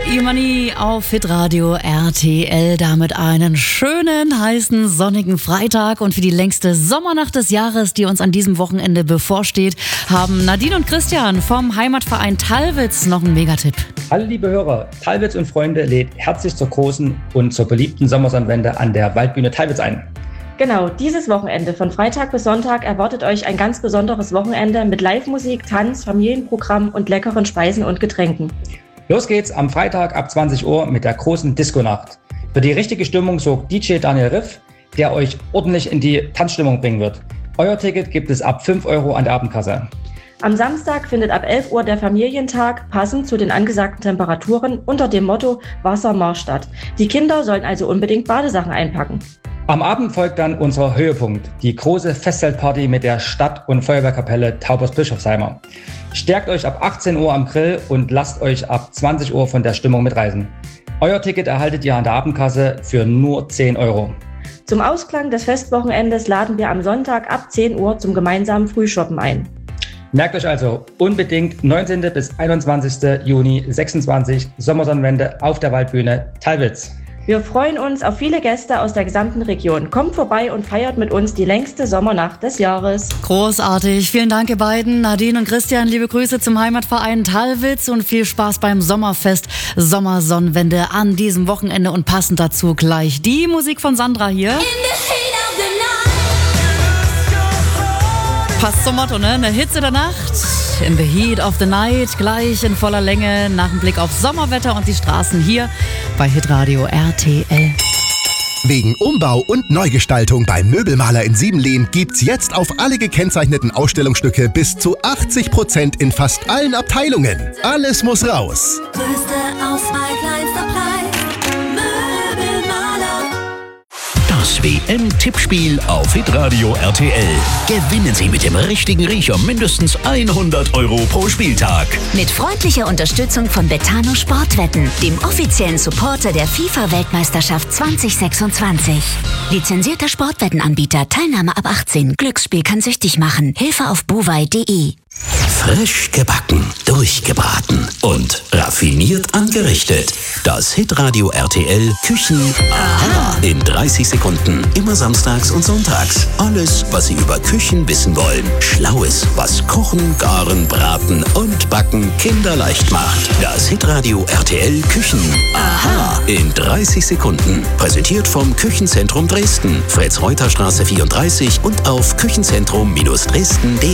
Imani auf Hitradio RTL. Damit einen schönen, heißen, sonnigen Freitag. Und für die längste Sommernacht des Jahres, die uns an diesem Wochenende bevorsteht, haben Nadine und Christian vom Heimatverein Tallwitz noch einen Megatipp. Hallo liebe Hörer, Tallwitz und Freunde lädt herzlich zur großen und zur beliebten Sommersonnenwende an der Waldbühne Tallwitz ein. Genau, dieses Wochenende von Freitag bis Sonntag erwartet euch ein ganz besonderes Wochenende mit Live-Musik, Tanz, Familienprogramm und leckeren Speisen und Getränken. Los geht's am Freitag ab 20 Uhr mit der großen Disco-Nacht. Für die richtige Stimmung sorgt DJ Daniel Riff, der euch ordentlich in die Tanzstimmung bringen wird. Euer Ticket gibt es ab 5 Euro an der Abendkasse. Am Samstag findet ab 11 Uhr der Familientag, passend zu den angesagten Temperaturen, unter dem Motto Wassermarsch statt. Die Kinder sollen also unbedingt Badesachen einpacken. Am Abend folgt dann unser Höhepunkt, die große Festzeltparty mit der Stadt- und Feuerwehrkapelle Taubers-Bischofsheimer. Stärkt euch ab 18 Uhr am Grill und lasst euch ab 20 Uhr von der Stimmung mitreißen. Euer Ticket erhaltet ihr an der Abendkasse für nur 10 Euro. Zum Ausklang des Festwochenendes laden wir am Sonntag ab 10 Uhr zum gemeinsamen Frühshoppen ein. Merkt euch also unbedingt 19. bis 21. Juni 26 Sommersonnenwende auf der Waldbühne Tallwitz. Wir freuen uns auf viele Gäste aus der gesamten Region. Kommt vorbei und feiert mit uns die längste Sommernacht des Jahres. Großartig. Vielen Dank, ihr beiden. Nadine und Christian, liebe Grüße zum Heimatverein Tallwitz und viel Spaß beim Sommerfest Sommersonnenwende an diesem Wochenende. Und passend dazu gleich die Musik von Sandra hier. Passt zum Motto, ne? Eine Hitze der Nacht. In the heat of the night, gleich in voller Länge, nach dem Blick auf Sommerwetter und die Straßen hier bei Hitradio RTL. Wegen Umbau und Neugestaltung beim Möbelmaler in Siebenlehn gibt's jetzt auf alle gekennzeichneten Ausstellungsstücke bis zu 80% in fast allen Abteilungen. Alles muss raus. Größte Auswahl, kleinster Preis. Möbelmaler. Das WM-Tippspiel auf Hitradio RTL. Gewinnen Sie mit dem richtigen Riecher mindestens 100 Euro pro Spieltag. Mit freundlicher Unterstützung von Betano Sportwetten, dem offiziellen Supporter der FIFA-Weltmeisterschaft 2026. Lizenzierter Sportwettenanbieter, Teilnahme ab 18. Glücksspiel kann süchtig machen. Hilfe auf bovai.de. Frisch gebacken, durchgebraten und raffiniert angerichtet. Das Hitradio RTL Küchen Aha in 30 Sekunden. Immer samstags und sonntags. Alles, was Sie über Küchen wissen wollen. Schlaues, was Kochen, Garen, Braten und Backen kinderleicht macht. Das Hitradio RTL Küchen Aha in 30 Sekunden. Präsentiert vom Küchenzentrum Dresden. Fritz-Reuter-Straße 34 und auf küchenzentrum-dresden.de.